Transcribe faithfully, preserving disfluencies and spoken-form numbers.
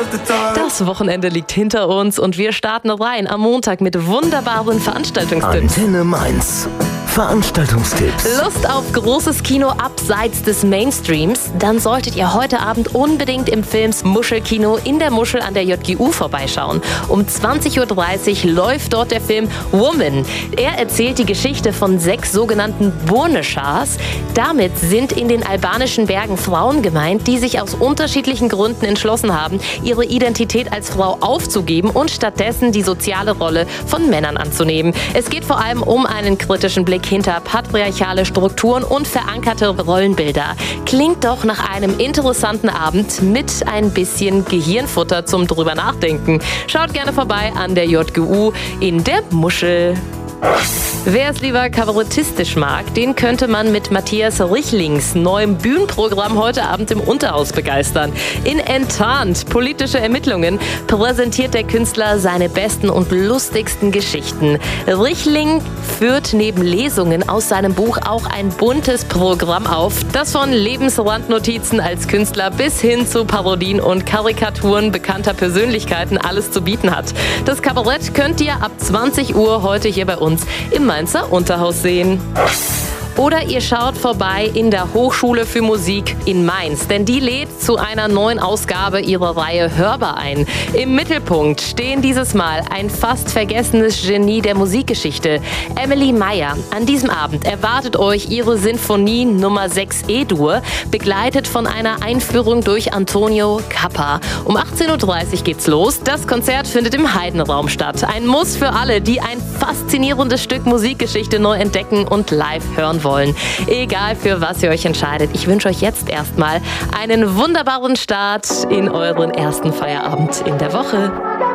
Das Wochenende liegt hinter uns und wir starten rein am Montag mit wunderbaren Veranstaltungstipps. Antenne Mainz. Veranstaltungstipps. Lust auf großes Kino abseits des Mainstreams? Dann solltet ihr heute Abend unbedingt im Films Muschelkino in der Muschel an der J G U vorbeischauen. Um zwanzig Uhr dreißig läuft dort der Film Woman. Er erzählt die Geschichte von sechs sogenannten Burneschars. Damit sind in den albanischen Bergen Frauen gemeint, die sich aus unterschiedlichen Gründen entschlossen haben, ihre Identität als Frau aufzugeben und stattdessen die soziale Rolle von Männern anzunehmen. Es geht vor allem um einen kritischen Blick hinter patriarchale Strukturen und verankerte Rollenbilder. Klingt doch nach einem interessanten Abend mit ein bisschen Gehirnfutter zum drüber nachdenken. Schaut gerne vorbei an der J G U in der Muschel. Wer es lieber kabarettistisch mag, den könnte man mit Matthias Richlings neuem Bühnenprogramm heute Abend im Unterhaus begeistern. In Enttarnt, politische Ermittlungen, präsentiert der Künstler seine besten und lustigsten Geschichten. Richling führt neben Lesungen aus seinem Buch auch ein buntes Programm auf, das von Lebensrandnotizen als Künstler bis hin zu Parodien und Karikaturen bekannter Persönlichkeiten alles zu bieten hat. Das Kabarett könnt ihr ab zwanzig Uhr heute hier bei uns im Mainzer Unterhaus sehen. Oder ihr schaut vorbei in der Hochschule für Musik in Mainz, denn die lädt zu einer neuen Ausgabe ihrer Reihe Hörbar ein. Im Mittelpunkt stehen dieses Mal ein fast vergessenes Genie der Musikgeschichte, Emily Meyer. An diesem Abend erwartet euch ihre Sinfonie Nummer sechs E-Dur, begleitet von einer Einführung durch Antonio Cappa. Um achtzehn Uhr dreißig geht's los. Das Konzert findet im Heidenraum statt. Ein Muss für alle, die ein faszinierendes Stück Musikgeschichte neu entdecken und live hören wollen. Egal für was ihr euch entscheidet, ich wünsche euch jetzt erstmal einen wunderbaren Start in euren ersten Feierabend in der Woche.